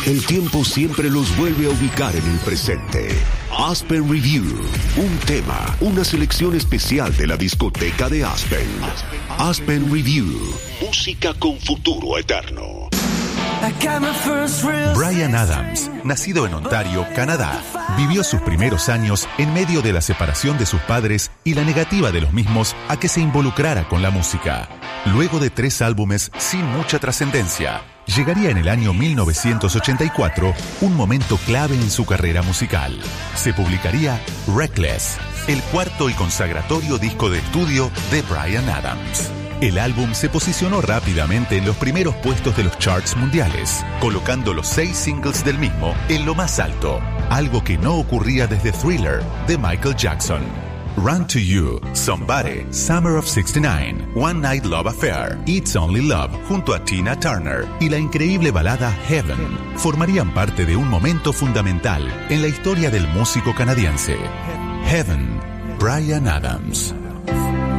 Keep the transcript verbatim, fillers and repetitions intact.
El tiempo siempre los vuelve a ubicar en el presente. Aspen Review, un tema, una selección especial de la discoteca de Aspen. Aspen Review, música con futuro eterno. Bryan Adams, nacido en Ontario, Canadá, vivió sus primeros años en medio de la separación de sus padres y la negativa de los mismos a que se involucrara con la música. Luego de tres álbumes sin mucha trascendencia, llegaría en el año mil novecientos ochenta y cuatro un momento clave en su carrera musical. Se publicaría Reckless, el cuarto y consagratorio disco de estudio de Bryan Adams. El álbum se posicionó rápidamente en los primeros puestos de los charts mundiales, colocando los seis singles del mismo en lo más alto, algo que no ocurría desde Thriller de Michael Jackson. Run to You, Somebody, Summer of sixty nine, One Night Love Affair, It's Only Love, junto a Tina Turner, y la increíble balada Heaven, formarían parte de un momento fundamental en la historia del músico canadiense. Heaven, Bryan Adams.